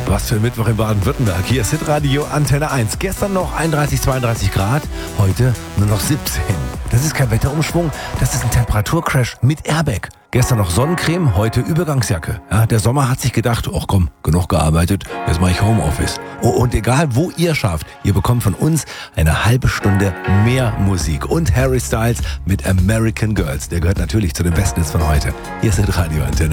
Was für ein Mittwoch in Baden-Württemberg. Hier ist Hitradio Antenne 1. Gestern noch 31, 32 Grad, heute nur noch 17. Das ist kein Wetterumschwung, das ist ein Temperaturcrash mit Airbag. Gestern noch Sonnencreme, heute Übergangsjacke. Ja, der Sommer hat sich gedacht, ach komm, genug gearbeitet, jetzt mache ich Homeoffice. Oh, und egal wo ihr schafft, ihr bekommt von uns eine halbe Stunde mehr Musik. Und Harry Styles mit American Girls. Der gehört natürlich zu den Besten von heute. Hier ist Hitradio Antenne.